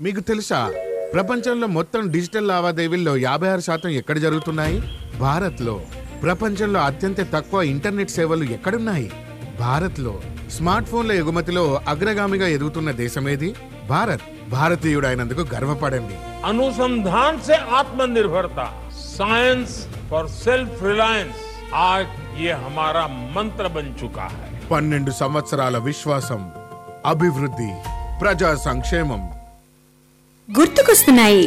మీకు తెలుసా ప్రపంచంలో మొత్తం డిజిటల్ లావాదేవీల్లో 56% ఎక్కడ జరుగుతున్నాయి? భారత్లో. ప్రపంచంలో అత్యంత తక్కువ ఇంటర్నెట్ సేవలు ఎక్కడున్నాయి? భారత్లో. స్మార్ట్ ఫోన్ల ఎగుమతిలో అగ్రగామిగా ఎదుగుతున్న దేశమేది? భారత్. భారతీయుడైనందుకు గర్వపడండి. अनुसंधान से आत्मनिर्भरता, साइंस फॉर सेल्फ रिलायंस, आज ये हमारा मंत्र बन चुका है. 12 సంవత్సరాల విశ్వాసం, అభివృద్ధి, ప్రజా సంక్షేమం. గుర్తుకొస్తున్నాయి.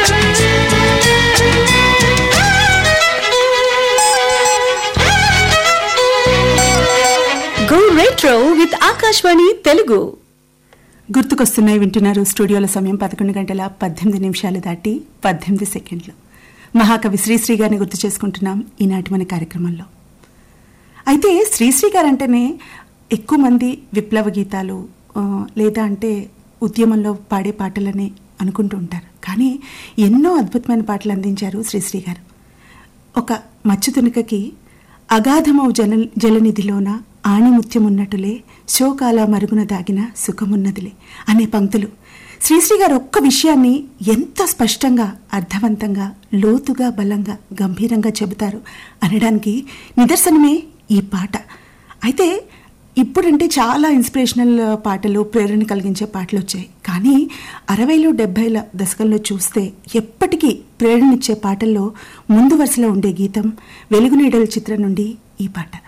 Go retro with Akashvani Telugu. గుర్తుకొస్తున్నాయి వింటున్నారు. స్టూడియోల సమయం 11:18 దాటి 18 సెకండ్లు. మహాకవి శ్రీశ్రీ గారిని గుర్తు చేసుకుంటున్నాం ఈనాటి మన కార్యక్రమంలో. అయితే శ్రీశ్రీ గారు అంటేనే ఎక్కువ మంది విప్లవ గీతాలు లేదా అంటే ఉద్యమంలో పాడే పాటలని అనుకుంటూ ఉంటారు. కానీ ఎన్నో అద్భుతమైన పాటలు అందించారు శ్రీశ్రీ గారు. ఒక మచ్చు తునకకి అగాధమౌ జలనిధిలోన ఆణిముత్యమున్నట్టులే శోకాల మరుగున దాగిన సుఖమున్నదిలే అనే పంక్తులు శ్రీశ్రీ గారు ఒక్క విషయాన్ని ఎంత స్పష్టంగా, అర్థవంతంగా, లోతుగా, బలంగా, గంభీరంగా చెబుతారు అనడానికి నిదర్శనమే ఈ పాట. అయితే ఇప్పుడంటే చాలా ఇన్స్పిరేషనల్ పాటలు, ప్రేరణ కలిగించే పాటలు వచ్చాయి. కానీ 60లు 70ల దశకంలో చూస్తే ఎప్పటికీ ప్రేరణిచ్చే పాటల్లో ముందు వరుసలో ఉండే గీతం వెలుగునీడల చిత్రం నుండి ఈ పాట.